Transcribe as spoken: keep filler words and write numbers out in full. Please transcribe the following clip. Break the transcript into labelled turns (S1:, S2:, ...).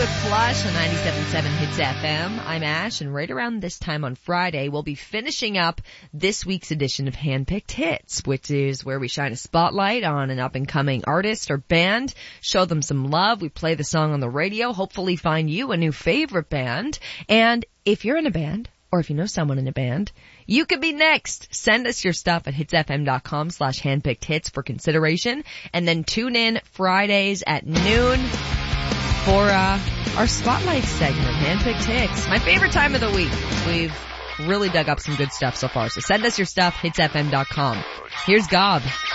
S1: Flush on ninety-seven point seven Hits F M. I'm Ash, and right around this time on Friday, we'll be finishing up this week's edition of Handpicked Hits, which is where we shine a spotlight on an up-and-coming artist or band, show them some love, we play the song on the radio, hopefully find you a new favorite band, and if you're in a band, or if you know someone in a band, you could be next. Send us your stuff at hitsfm.com slash handpicked hits for consideration, and then tune in Fridays at noon for uh, our Spotlight segment, Handpicked Hits. My favorite time of the week. We've really dug up some good stuff so far, so send us your stuff, hitsfm dot com. Here's Gob.